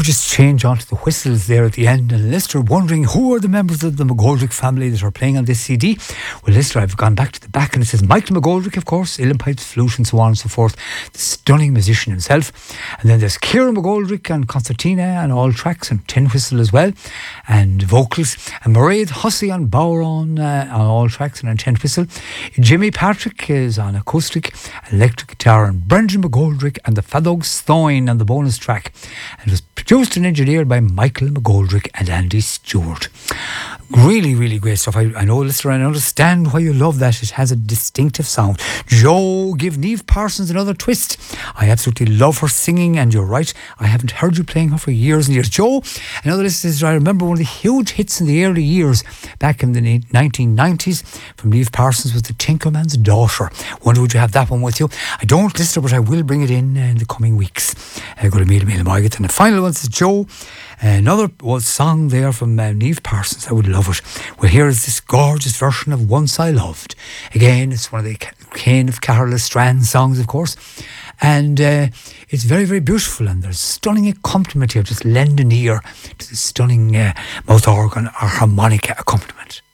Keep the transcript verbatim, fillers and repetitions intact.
gorgeous change onto the whistles there at the end. And Lister wondering who are the members of the McGoldrick family that are playing on this C D. Well, Lister, I've gone back to the back and it says Michael McGoldrick, of course, uilleann pipes, flute and so on and so forth. The stunning musician himself. And then there's Ciara McGoldrick on concertina and all tracks and tin whistle as well. And vocals. And Mairead Hussey on bodhrán uh, on all tracks and on tin whistle. Jimmy Patrick is on acoustic, electric guitar. And Brendan McGoldrick and the Fadog Stoin on the bonus track. And it was produced and engineered by Michael McGoldrick and Andy Stewart. Really, really great stuff. I, I know, Lister, I understand why you love that. It has a distinctive sound. Joe, give Niamh Parsons another twist. I absolutely love her singing, and you're right, I haven't heard you playing her for years and years. Joe, another listener, I remember one of the huge hits in the early years, back in the nineteen nineties, from Niamh Parsons was The Tinkerman's Daughter. Wonder would you have that one with you? I don't, Lister, but I will bring it in uh, in the coming weeks. Uh, go to Meal Meal Margaret. And the final one is Joe. Another was song there from uh, Niamh Parsons. I would love it. Well, here is this gorgeous version of Once I Loved. Again, it's one of the Cain of Carol Strand songs, of course. And uh, it's very, very beautiful. And there's stunning accompaniment here. Just lend an ear to the stunning uh, mouth organ or harmonica accompaniment.